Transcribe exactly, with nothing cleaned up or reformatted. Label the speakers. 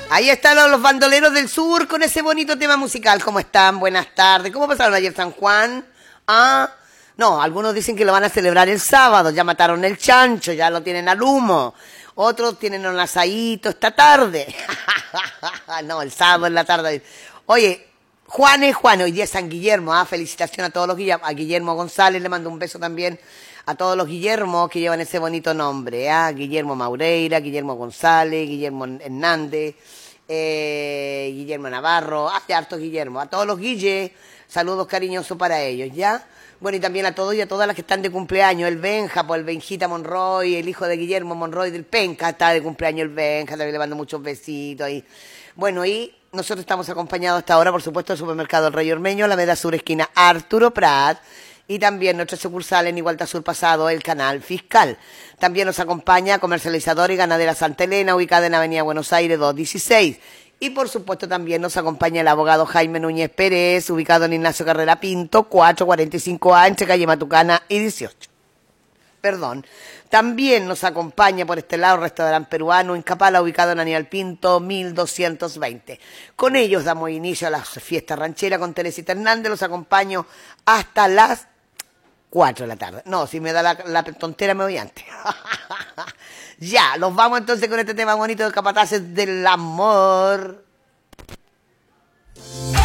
Speaker 1: Ahí están los, los bandoleros del sur con ese bonito tema musical. ¿Cómo están? Buenas tardes. ¿Cómo pasaron ayer San Juan? Ah, no, algunos dicen que lo van a celebrar el sábado. Ya mataron el chancho, ya lo tienen al humo. Otros tienen un asadito esta tarde. No, el sábado en la tarde. Oye, Juan es Juan, hoy día es San Guillermo. Ah, felicitación a todos los Guillermo. A Guillermo González le mando un beso también. A todos los Guillermos que llevan ese bonito nombre, ¿ah? Guillermo Maureira, Guillermo González, Guillermo Hernández, eh, Guillermo Navarro, hace hartos Guillermo. A todos los Guille, saludos cariñosos para ellos, ¿ya? Bueno, y también a todos y a todas las que están de cumpleaños, el Benja, pues el Benjita Monroy, el hijo de Guillermo Monroy del Penca, está de cumpleaños el Benja, también le mando muchos besitos ahí. Bueno, y nosotros estamos acompañados hasta ahora, por supuesto, del supermercado El Rey Ormeño, la Alameda Sur, esquina Arturo Prat, y también nuestra sucursal en Igualta Sur Pasado, el Canal Fiscal. También nos acompaña Comercializadora y Ganadera Santa Elena, ubicada en Avenida Buenos Aires doscientos dieciséis. Y por supuesto también nos acompaña el abogado Jaime Núñez Pérez, ubicado en Ignacio Carrera Pinto, cuatrocientos cuarenta y cinco A, entre calle Matucana y dieciocho. Perdón. También nos acompaña por este lado el restaurante peruano en Capala, ubicado en Aníbal Pinto, mil doscientos veinte. Con ellos damos inicio a la fiesta ranchera con Teresita Hernández. Los acompaño hasta las cuatro de la tarde. No, si me da la, la tontera me voy antes. Ya, los vamos entonces con este tema bonito de Capataces del Amor.